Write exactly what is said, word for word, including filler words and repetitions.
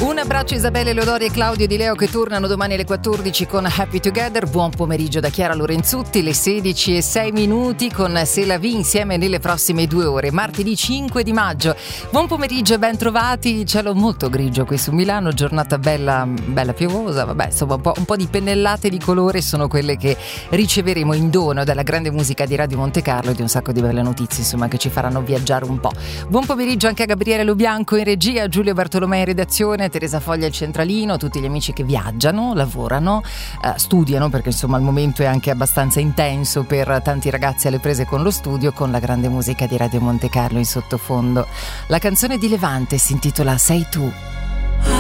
Un abbraccio Isabelle, Leodori e Claudio Di Leo che tornano domani alle quattordici con Happy Together. Buon pomeriggio da Chiara Lorenzutti, le sedici e sei minuti con Se la vi insieme nelle prossime due ore, martedì cinque di maggio. Buon pomeriggio e ben trovati. Cielo molto grigio qui su Milano, giornata bella, bella piovosa, vabbè, insomma un po', un po' di pennellate di colore sono quelle che riceveremo in dono dalla grande musica di Radio Monte Carlo e di un sacco di belle notizie, insomma, che ci faranno viaggiare un po'. Buon pomeriggio anche a Gabriele Lubianco in regia, Giulio Bartolomei in redazione, Teresa Foglia il centralino, tutti gli amici che viaggiano, lavorano, eh, studiano, perché insomma il momento è anche abbastanza intenso per tanti ragazzi alle prese con lo studio, con la grande musica di Radio Monte Carlo in sottofondo. La canzone di Levante si intitola Sei tu.